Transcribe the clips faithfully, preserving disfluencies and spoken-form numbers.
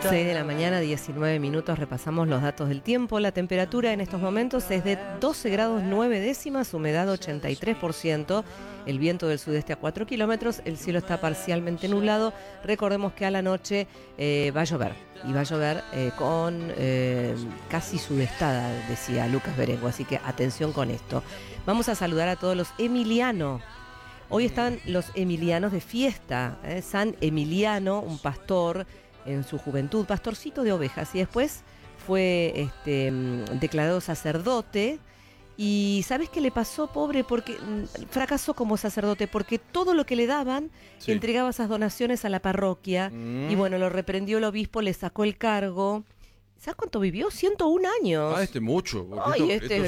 seis de la mañana, diecinueve minutos, repasamos los datos del tiempo. La temperatura en estos momentos es de doce grados nueve décimas, humedad ochenta y tres por ciento, el viento del sudeste a cuatro kilómetros, el cielo está parcialmente nublado. Recordemos que a la noche eh, va a llover, y va a llover eh, con eh, casi sudestada, decía Lucas Berengo, así que atención con esto. Vamos a saludar a todos los Emiliano. Hoy están los Emilianos de fiesta, ¿eh? San Emiliano, un pastor en su juventud, pastorcito de ovejas, y después fue este, declarado sacerdote. Y ¿sabes qué le pasó, pobre? Porque fracasó como sacerdote, porque todo lo que le daban, sí, entregaba esas donaciones a la parroquia, mm. y bueno, lo reprendió el obispo, le sacó el cargo. ¿Sabes cuánto vivió? ciento un años. Ah, este mucho. Ay, esto, este es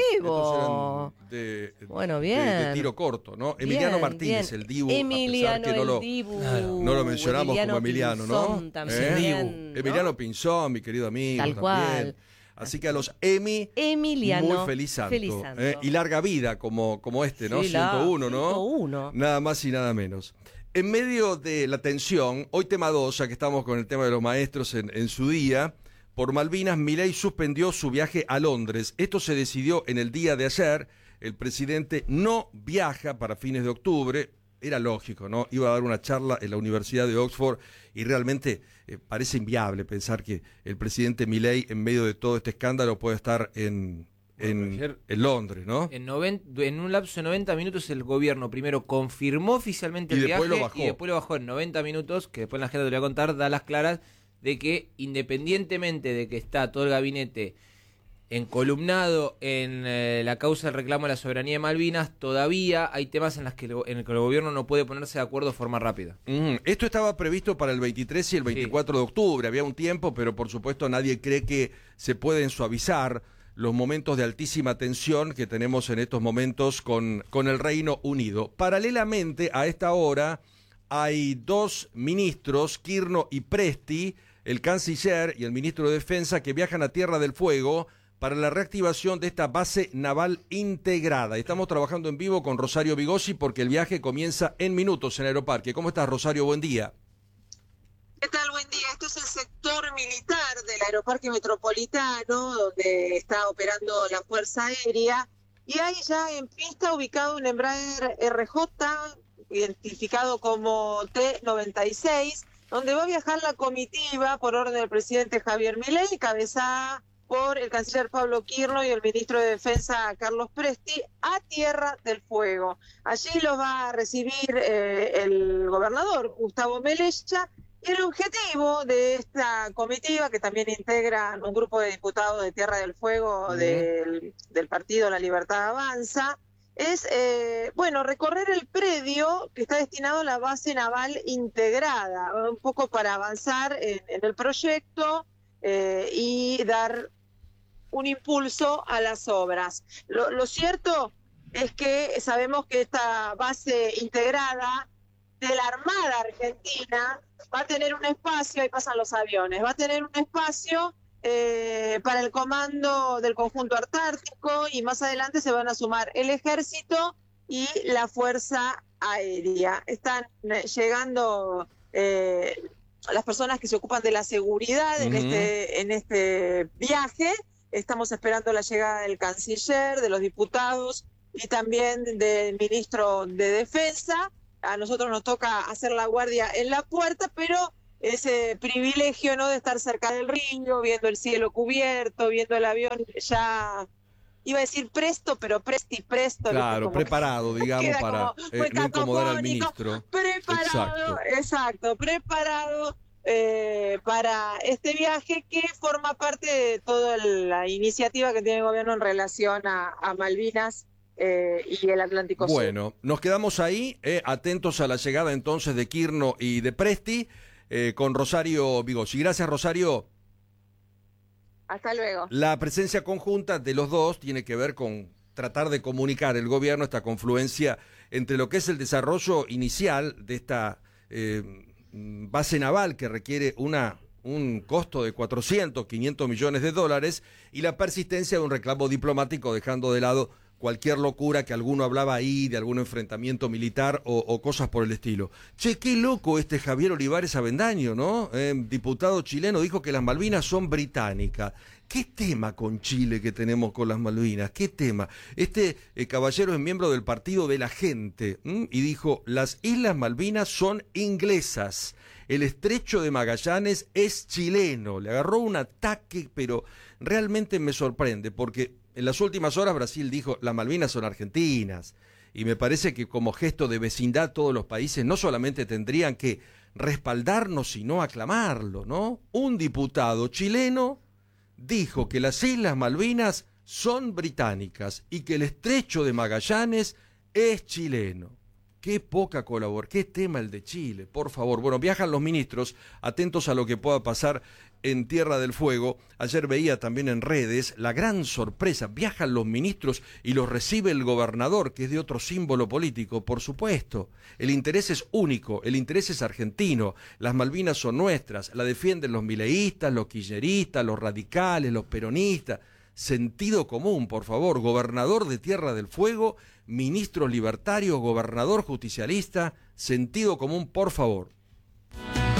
longevo. Eran de, bueno, bien. De, de tiro corto, ¿no? Bien, Emiliano Martínez, bien. El Dibu. Emiliano, a pesar que no lo, el Dibu. No lo mencionamos Emiliano como Emiliano, Pinzón, ¿no? También, ¿Eh? Dibu, ¿no? Emiliano Pinzón, mi querido amigo. Tal también. cual. Así que a los Emi, Emiliano, muy feliz santo. Feliz santo. ¿Eh? Y larga vida, como, como este, ¿no? Sí, ciento uno, ¿no? ciento uno. Nada más y nada menos. En medio de la tensión, hoy tema dos, ya que estamos con el tema de los maestros en, en su día, por Malvinas, Milei suspendió su viaje a Londres. Esto se decidió en el día de ayer. El presidente no viaja para fines de octubre. Era lógico, ¿no? Iba a dar una charla en la Universidad de Oxford y realmente eh, parece inviable pensar que el presidente Milei, en medio de todo este escándalo, puede estar en, en, ayer, en Londres, ¿no? En, noventa, en un lapso de noventa minutos el gobierno primero confirmó oficialmente el y viaje lo bajó. y después lo bajó en noventa minutos, que después la gente te lo voy a contar, da las claras de que independientemente de que está todo el gabinete encolumnado en eh, la causa del reclamo de la soberanía de Malvinas, todavía hay temas en los que el, en el que el gobierno no puede ponerse de acuerdo de forma rápida. Mm, esto estaba previsto para el veintitrés y el veinticuatro sí. de octubre, había un tiempo, pero por supuesto nadie cree que se pueden suavizar los momentos de altísima tensión que tenemos en estos momentos con, con el Reino Unido. Paralelamente a esta hora hay dos ministros, Quirno y Presti, el canciller y el ministro de Defensa, que viajan a Tierra del Fuego para la reactivación de esta base naval integrada. Estamos trabajando en vivo con Rosario Bigosi porque el viaje comienza en minutos en Aeroparque. ¿Cómo estás, Rosario? Buen día. ¿Qué tal? Buen día. Esto es el sector militar del Aeroparque Metropolitano, donde está operando la Fuerza Aérea, y hay ya en pista ubicado un Embraer R J, identificado como T noventa y seis, donde va a viajar la comitiva por orden del presidente Javier Milei, encabezada por el canciller Pablo Quirno y el ministro de Defensa Carlos Presti, a Tierra del Fuego. Allí los va a recibir eh, el gobernador Gustavo Melella, y el objetivo de esta comitiva, que también integra un grupo de diputados de Tierra del Fuego uh-huh. del, del partido La Libertad Avanza, es, eh, bueno, recorrer el predio que está destinado a la base naval integrada, un poco para avanzar en, en el proyecto eh, y dar un impulso a las obras. Lo, lo cierto es que sabemos que esta base integrada de la Armada Argentina va a tener un espacio, ahí pasan los aviones, va a tener un espacio Eh, para el comando del conjunto antártico, y más adelante se van a sumar el ejército y la fuerza aérea. Están eh, llegando eh, las personas que se ocupan de la seguridad uh-huh. en este en este viaje. Estamos esperando la llegada del canciller, de los diputados y también del ministro de Defensa. A nosotros nos toca hacer la guardia en la puerta, pero ese privilegio, ¿no?, de estar cerca del río, viendo el cielo cubierto, viendo el avión ya, iba a decir presto, pero presti presto. Claro, como preparado, digamos, para eh, no incomodar al ministro. Preparado, exacto, exacto preparado eh, para este viaje que forma parte de toda la iniciativa que tiene el gobierno en relación a, a Malvinas eh, y el Atlántico Sur. Bueno, nos quedamos ahí, eh, atentos a la llegada entonces de Quirno y de Presti. Eh, con Rosario Bigosi. Gracias, Rosario. Hasta luego. La presencia conjunta de los dos tiene que ver con tratar de comunicar el gobierno esta confluencia entre lo que es el desarrollo inicial de esta eh, base naval que requiere una un costo de cuatrocientos, quinientos millones de dólares y la persistencia de un reclamo diplomático, dejando de lado cualquier locura que alguno hablaba ahí de algún enfrentamiento militar o, o cosas por el estilo. Che, qué loco este Javier Olivares Avendaño, ¿no? Eh, diputado chileno, dijo que las Malvinas son británicas. ¿Qué tema con Chile que tenemos con las Malvinas? ¿Qué tema? Este eh, caballero es miembro del Partido de la Gente, ¿m? y dijo, las Islas Malvinas son inglesas, el Estrecho de Magallanes es chileno. Le agarró un ataque, pero realmente me sorprende, porque en las últimas horas Brasil dijo, las Malvinas son argentinas, y me parece que como gesto de vecindad todos los países no solamente tendrían que respaldarnos, sino aclamarlo, ¿no? Un diputado chileno dijo que las Islas Malvinas son británicas y que el Estrecho de Magallanes es chileno. Qué poca colaboración, qué tema el de Chile, por favor. Bueno, viajan los ministros, atentos a lo que pueda pasar en Tierra del Fuego. Ayer veía también en redes la gran sorpresa, viajan los ministros y los recibe el gobernador, que es de otro símbolo político, por supuesto. El interés es único, el interés es argentino, las Malvinas son nuestras, la defienden los mileístas, los kirchneristas, los radicales, los peronistas. Sentido común, por favor, gobernador de Tierra del Fuego, ministros libertarios, gobernador justicialista, sentido común, por favor.